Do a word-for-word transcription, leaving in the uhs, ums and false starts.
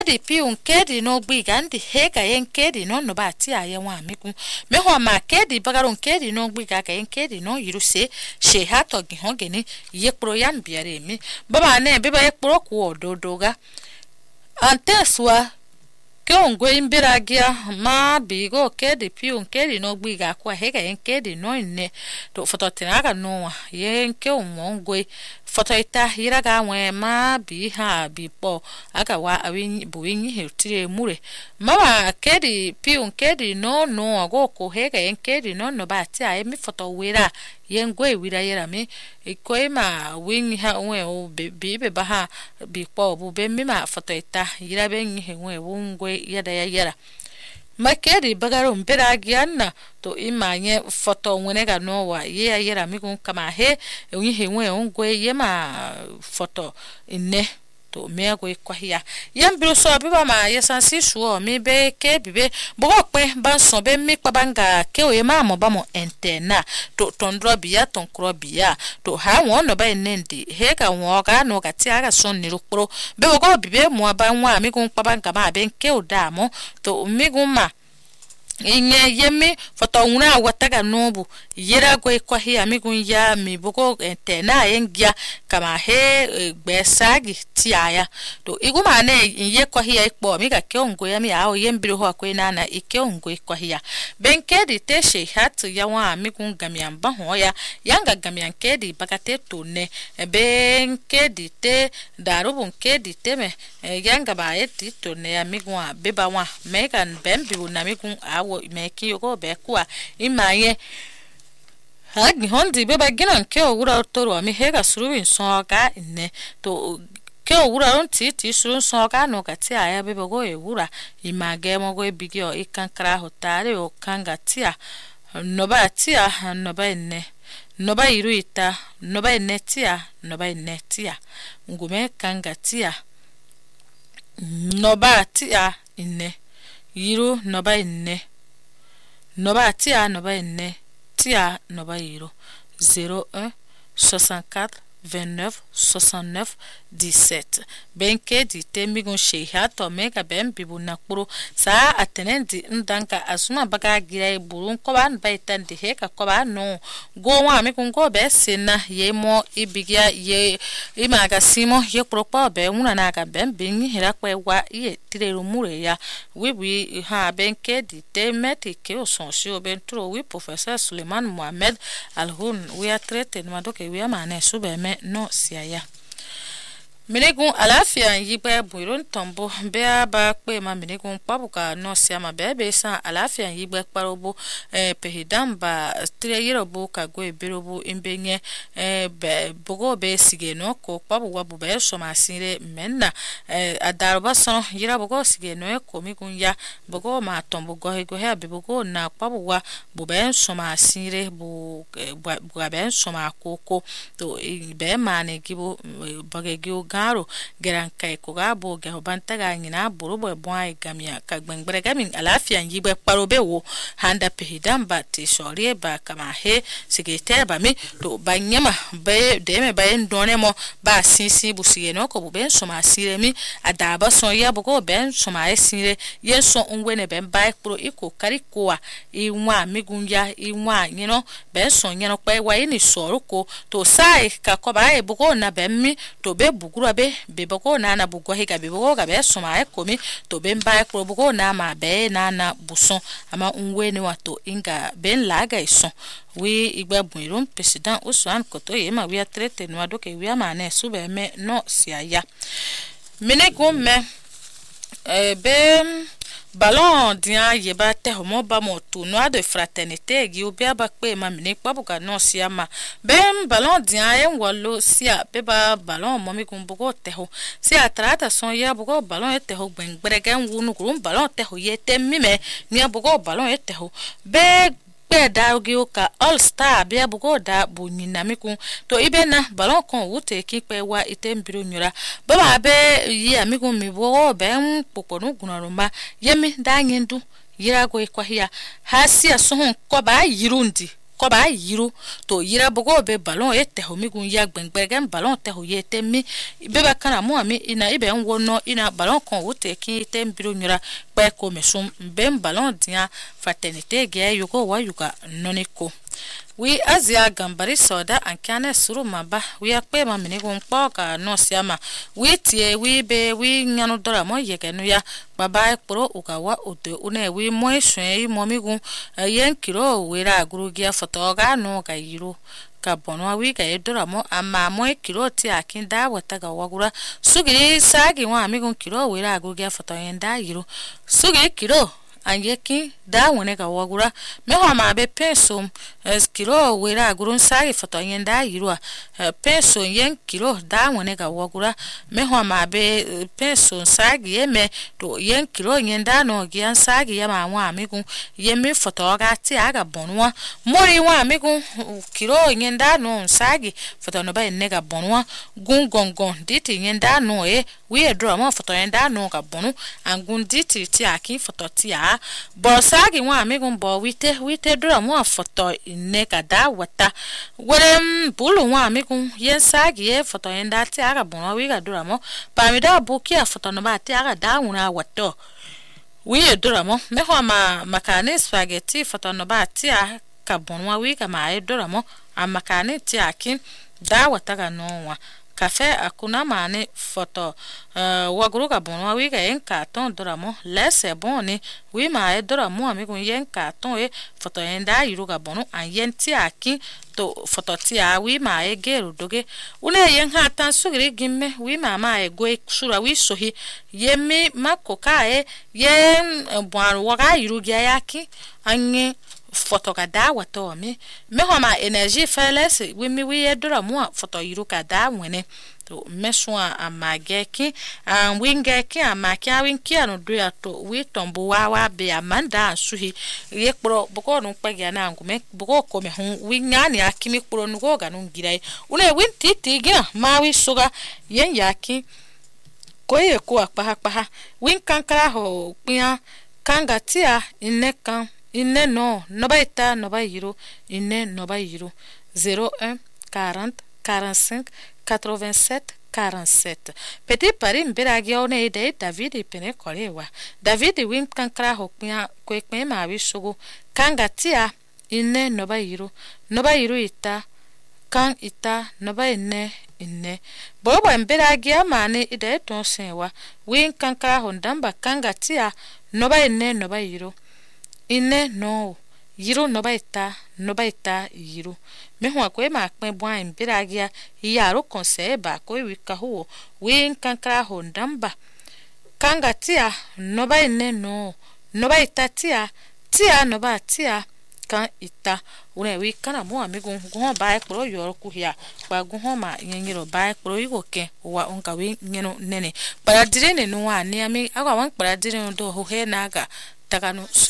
di piun kedi no bigandi hega yen kedi no no bati aye wa miku me ho ma kedi bagaron kedi no biga ka yen kedi no yiruse she hato gi hogeni ye pro yan biare mi baba ne beba ye pro ku ododoga anteswa ke ongwe imbiragia ma bigo kedi piun kedi no biga kwa hega yen kedi no ne to fototina no yen ke ongwe fotoita hiraga we ma bi ha bi po aga wa awin buwin hirtire mure mama kedi piun kedi no no ago ko hega yen kedi no no bati ai mi foto wira yen gwe wira yera mi ikoima win ha we o bi be baha bi po bu be mi ma fotoita hira ben he we wungwe yada yara makeri bagaro mpera gianna to imanye foto wenega no wa ye yera mi kun kama he unyi he we ongwe ye ma foto inne to me go kwahia yam biro so biba ma yesansi suo mi be ke bibe bo pe ban so be mi pa banga ke o ye ma mo ba mo entena to tondro bia ton kro bia to ha won no ba nendi he ka won ga no ka ti aga son ni rukro be go bibe mo ba nwa mi kun pa banga ma be ke o da mo to mi gun ma inye yemi foto una wataga nobu yera go kwahia mi gun ya mi boko entena yengia kama he besagi tiaya to iguma ne ye kwahia ikpo mi ga kiongo ya mi awo yembiro ho akwena na ikiongo kwahia benkedi teshe hatu ya wa mi gun gamiamba ho ya yanga gamiankedi bakate tone benkedi te darubun kedi teme yanga ba eti tone ya mi gun beba wa megan bembi na mi gun awo meki yogo be kwa imaye hagi hondi beba ginan ke ogura toro mi hega surubin soga ne to ke ogura on ti ti surun soga no kati aya beba go egura image mo go bigio ikankara hotare o kanga tia no ba tia no ba ne no ba iruita no ba ne tia no ba ne tia ngume kanga tia no ba tia inne yiru no ba inne no ba tia no ba inne tia no ba yiro zéro un soixante-quatre vingt-neuf soixante-neuf dix-sept benke di temigun sheha to mega ben bibu nakpuro sa atenendi ndanka asuma baga gira burun ko ban baitan de heka ko ba no go wa mi kun go be sina ye mo ibigia ye imaga simo ye propo be una na ga ben bin hira kwe wa ye tireru mure ya wibi ha benke di temeti ke o sonsi o bentro wi professeur Suleiman Mohamed Alhoun we a traité no do ke wi amane sube me no siaya Minegun alafia yibe buirun tombo bea ba pe ma minegun pabuka no siama bebe sa alafia yibe parobo eh pehidamba triyerobo kago eberobo imbenye eh be bogo be sige no ko pabuwa bube so masire menna eh adaroba so yira bogo sige no ko migun ya bogo ma tombo go he go he bebogo na pabuwa bube so masire bu bu be so makoko to be mane gibo bagegio garo gerankai ko gabo ge hobanta ga ngina burubo bwai gamia ka gbengbere gamin alafia yibe parobe wo handa pehidamba ti sorie ba kama he sigete ba mi to banyama be deme ba ndonemo ba sinsi busiye no ko bube so ma sire mi adaba so ya bugo ben so ma esire yeso ngwene ben ba pro iko karikoa inwa migunja inwa nyino ben so nyino kwa wa ni soruko to sai ka ko ba e bugo na ben mi to be bugura be beboko na na bugo he ga beboko ga be so ma ekomi to be mba ko bugo na ma be na na buson ama unwe ni wato inga ben laga ison we igba buirum president Ousmane Koto ye ma we a traité no do ke we ama na sube me no siaya mine gomme eh be ballon dia yeba te homo ba mo tournoi de fraternité gi obia ba pe ma mine pa buka no siama bem ballon dia en wallo sia be ba ballon mo mi kun bugo te ho sia trata son ya bugo ballon te ho gben bregen wunu kun ballon te ho ye te mi me ni bugo ballon te ho be be da gi o ka all star be bugo da bu nyina mi kun to ibena ballon kon wute ki pe wa itembiro nyura ba ba be yi ami kun mi bugo be poponu gunaruma yemi da nyendu yira go kwahia hasia so hon ko ba yirundi ko ba yiru to yira bogo be ballon ete ho mi gun ya gbengbegen ballon te ho yete mi be ba kana mu ami ina ibe nwono ina ballon kon wote ki te mbiro nyura pa ko mesum be ballon dia fraternité ge yugo wa yuga noniko wi azia gambari soda ankane suru maba wi akpe ma mini gun poka no siama wi tie wi be wi nyanu dora mo yegenu ya baba ekporo ugawa odo une wi mo eswe mo mi gun yen kiro wi ra guru gia fotoga no ga yiro ka bono wi ga edora mo ama mo kiro ti akinda wataga wagura sugiri sagi wa mi gun kiro wi ra guru gia foto yenda yiro sugiri kiro anyeki da wone ga wagura me ho ma be peso kilo wera gurun sari foto yenda yirwa peso yen kilo da wone ga wagura me ho ma be peso sagi yeme to yen kilo yenda no gian sagi yama wa amigun yemi foto ga ti aga bonwa mori wa amigun kilo yenda no sagi foto no ba nega bonwa gun gongon diti yenda no e wi edro ma foto yenda no ga bonu angun diti ti akin foto ti a bo sagi wa amigun bo wite wite dro mo foto nega da wata werem bulu wa amigun yen sagi e foto yenda ti aga bonwa wi ga dro mo pa mi da buki a foto no ba ti aga da wuna wato wi edro mo me ho ma makane spaghetti foto no ba ti a ka bonwa wi ga ma edro mo a makane ti akin da wata ga no wa café akuna mane foto uh, waguruga bonwa wiga en carton doramo lese boni wi ma e doramo amigo yen carton e foto enda iruga bonu an yen ti aki to foto ti a wi ma e geru doge une yen ha tan sugiri gimme wi ma ma e go sura wi sohi yemi makoka e yen bwan waga iruga yaki anye foto kada wato mi me ho ma energy feles wi mi wi edora mu foto yiruka da wene to meswa amageki an wingeki amaki awinki anu do ya to wi tombo wa wa be amanda suhi ye kporo boko nu pege na ngume boko ko me hu wi nyani akimi kporo nu go ga nu ngirai une wi titi gina ma wi suga yen yaki koye ko akpaha paha win kankara ho pia kangatia inekan inne no nobaita nobairo inne nobairo zéro un quarante quarante-cinq quatre-vingt-sept quarante-sept petit pari mbiragi one ide David pene kolewa David win kankra hokpia kwekpe ma wishugo kangatia inne nobairo nobairo ita kan ita nobaine inne bobo mbiragi amane ide tonsewa win kankra hondamba kangatia nobaine nobairo inne no yiro nobaita nobaita yiro me ho akwe ma akpe bwan mbiragia yaro konse ba ko wika ho win kankra ho ndamba kanga tia nobaine no nobaita tia tia nobatia kan ita une wika na mo amigo go ba ekporo yoro ku hia ba go ho ma yenyiro ba ekporo igoke wa onka we nyeno nene para dire ne no ani ami agwa wan para dire no do ho he naga takano